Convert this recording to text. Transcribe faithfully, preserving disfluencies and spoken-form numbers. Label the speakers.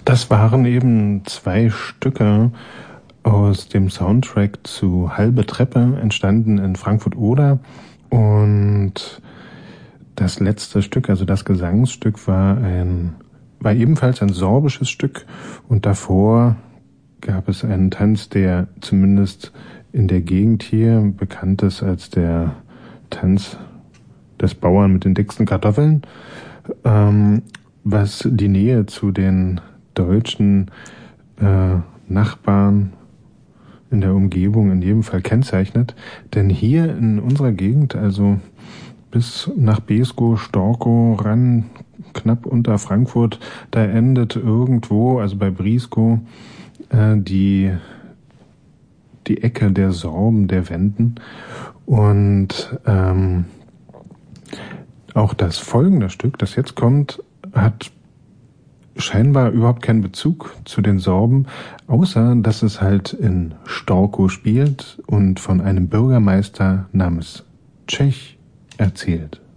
Speaker 1: Das waren eben zwei Stücke aus dem Soundtrack zu Halbe Treppe, entstanden in Frankfurt-Oder. Und das letzte Stück, also das Gesangsstück, war ein war ebenfalls ein sorbisches Stück. Und davor gab es einen Tanz, der zumindest in der Gegend hier bekannt ist als der Tanz des Bauern mit den dicksten Kartoffeln, ähm, was die Nähe zu den deutschen äh, Nachbarn in der Umgebung in jedem Fall kennzeichnet. Denn hier in unserer Gegend, also bis nach Beeskow, Storkow ran, knapp unter Frankfurt, da endet irgendwo, also bei Brieskow, äh, die, die Ecke der Sorben, der Wenden. Und ähm, auch das folgende Stück, das jetzt kommt, hat scheinbar überhaupt keinen Bezug zu den Sorben, außer dass es halt in Storkow spielt und von einem Bürgermeister namens Tschech erzählt.